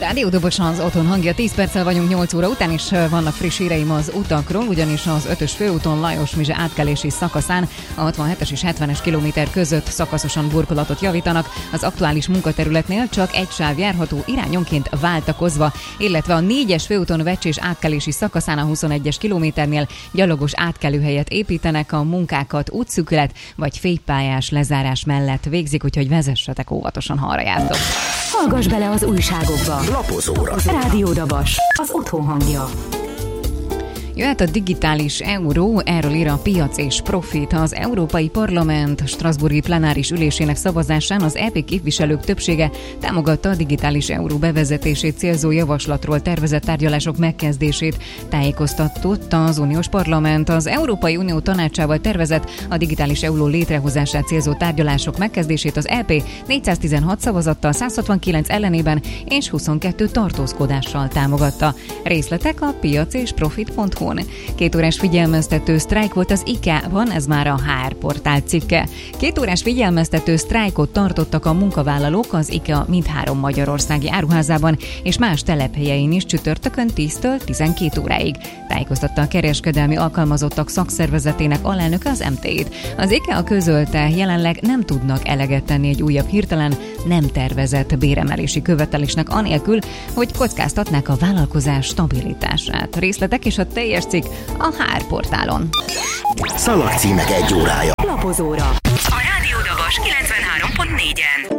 Rádió Dobos az otthon hangja, 10 perccel vagyunk 8 óra után, és vannak friss híreim az utakról, ugyanis az 5-ös főúton Lajos-Mizse átkelési szakaszán a 67-es és 70-es kilométer között szakaszosan burkolatot javítanak. Az aktuális munkaterületnél csak egy sáv járható irányonként váltakozva, illetve a 4-es főúton Vecsés átkelési szakaszán a 21-es kilométernél gyalogos átkelőhelyet építenek, a munkákat útszűkület vagy fékpályás lezárás mellett végzik, úgyhogy vezessetek óvatosan, ha arra jártok. Hallgass bele az újságokba. Lapozóra. Rádió Dabas, az otthon hangja. Jöhet a digitális euró, erről ír a Piac és Profit. Az Európai Parlament strasbourgi plenáris ülésének szavazásán az EP képviselők többsége támogatta a digitális euró bevezetését célzó javaslatról tervezett tárgyalások megkezdését. Tájékoztatott az Uniós Parlament. Az Európai Unió tanácsával tervezett a digitális euró létrehozását célzó tárgyalások megkezdését az EP 416 szavazattal, 169 ellenében és 22 tartózkodással támogatta. Részletek a piac és profit.hu. 2 órás figyelmeztető sztrájk volt az IKEA-ban, ez már a HR portál cikke. 2 órás figyelmeztető sztrájkot tartottak a munkavállalók az IKEA mindhárom magyarországi áruházában és más telephelyein is csütörtökön 10-től 12 óráig. Tájékoztatta a kereskedelmi alkalmazottak szakszervezetének alelnöke az MT-t. Az IKEA közölte, jelenleg nem tudnak eleget tenni egy újabb hirtelen nem tervezett béremelési követelésnek anélkül, hogy kockáztatnák a vállalkozás stabilitását. Részletek és a teljes cikk a HR portálon. Szalagcímek 1 órája. Lapozóra. A Rádió Dabas 93.4-en.